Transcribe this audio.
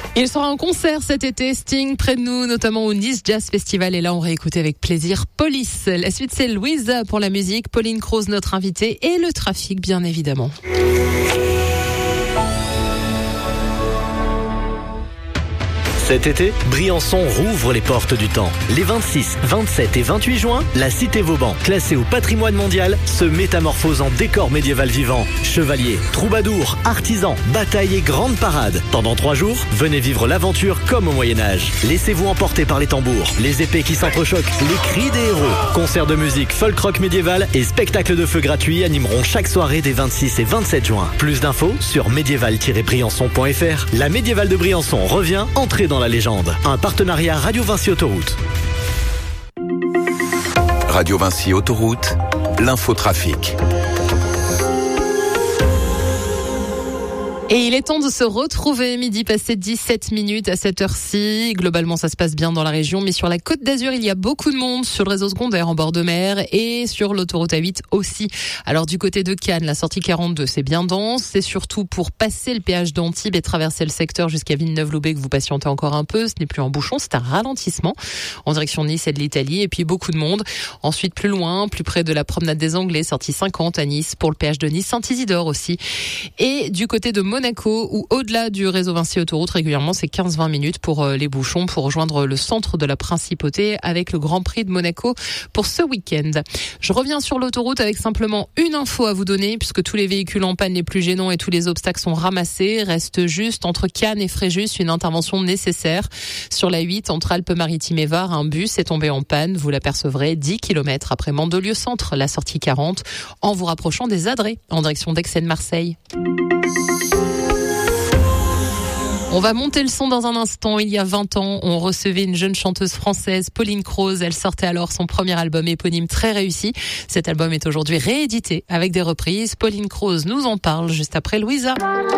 Il sera en concert cet été, Sting, près de nous, notamment au Nice Jazz Festival. Et là, on réécoute avec plaisir Police. La suite, c'est Louisa pour la musique, Pauline Croze, notre invitée, et le trafic, bien évidemment. Cet été, Briançon rouvre les portes du temps. Les 26, 27 et 28 juin, la cité Vauban, classée au patrimoine mondial, se métamorphose en décor médiéval vivant. Chevaliers, troubadours, artisans, batailles et grandes parades. Pendant 3 jours, venez vivre l'aventure comme au Moyen-Âge. Laissez-vous emporter par les tambours, les épées qui s'entrechoquent, les cris des héros. Concerts de musique, folk rock médiéval et spectacles de feu gratuits animeront chaque soirée des 26 et 27 juin. Plus d'infos sur médiéval-briançon.fr. La médiévale de Briançon revient, entrée dans la légende. Un partenariat Radio Vinci Autoroute. Radio Vinci Autoroute, l'infotrafic. Et il est temps de se retrouver, midi passé 17 minutes à cette heure-ci. Globalement, ça se passe bien dans la région, mais sur la Côte d'Azur, il y a beaucoup de monde sur le réseau secondaire en bord de mer et sur l'autoroute A8 aussi. Alors du côté de Cannes, la sortie 42, c'est bien dense. C'est surtout pour passer le péage d'Antibes et traverser le secteur jusqu'à Villeneuve-Loubet que vous patientez encore un peu. Ce n'est plus en bouchon, c'est un ralentissement en direction de Nice et de l'Italie. Et puis beaucoup de monde. Ensuite, plus loin, plus près de la promenade des Anglais, sortie 50 à Nice pour le péage de Nice, Saint-Isidore aussi. Et du côté de Monaco, ou au-delà du réseau Vinci Autoroute, régulièrement c'est 15-20 minutes pour les bouchons pour rejoindre le centre de la Principauté avec le Grand Prix de Monaco pour ce week-end. Je reviens sur l'autoroute avec simplement une info à vous donner puisque tous les véhicules en panne les plus gênants et tous les obstacles sont ramassés. Reste juste entre Cannes et Fréjus une intervention nécessaire. Sur la 8 entre Alpes-Maritimes et Var, un bus est tombé en panne. Vous l'apercevrez 10 km après Mandelieu Centre, la sortie 40, en vous rapprochant des Adrets en direction d'Aix-en-Marseille. On va monter le son dans un instant. Il y a 20 ans, on recevait une jeune chanteuse française, Pauline Croze. Elle sortait alors son premier album éponyme très réussi. Cet album est aujourd'hui réédité avec des reprises. Pauline Croze nous en parle juste après Louisa.